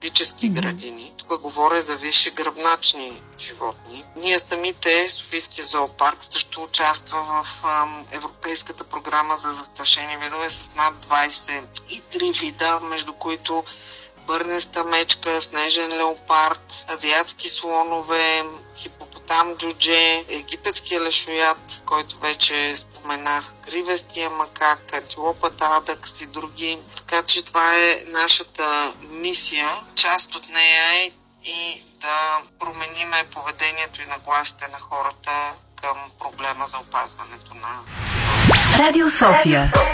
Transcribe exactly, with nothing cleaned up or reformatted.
зоологически градини. Тук говоря за висши гръбначни животни. Ние самите, Софийския зоопарк, също участва в ам, Европейската програма за застрашени видове с над двайсет и три вида, между които бърнеста мечка, снежен леопард, азиатски слонове, хипопотам джудже, египетския лешояд, който вече споменах, кривестия макак, антилопата адакс и други. Така че това е нашата мисия. Част от нея е и да промениме поведението и нагласите на хората към проблема за опазването на Радио София.